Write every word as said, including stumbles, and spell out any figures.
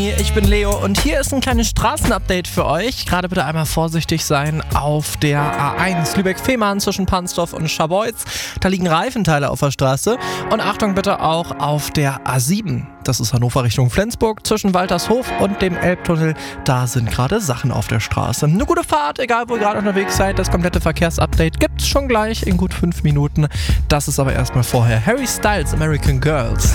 Ich bin Leo und hier ist ein kleines Straßenupdate für euch. Gerade bitte einmal vorsichtig sein auf der A eins Lübeck-Fehmarn zwischen Pansdorf und Scharbeutz. Da liegen Reifenteile auf der Straße. Und Achtung bitte auch auf der A sieben. Das ist Hannover Richtung Flensburg zwischen Waltershof und dem Elbtunnel. Da sind gerade Sachen auf der Straße. Eine gute Fahrt, egal wo ihr gerade unterwegs seid. Das komplette Verkehrsupdate gibt's schon gleich in gut fünf Minuten. Das ist aber erstmal vorher Harry Styles, American Girls.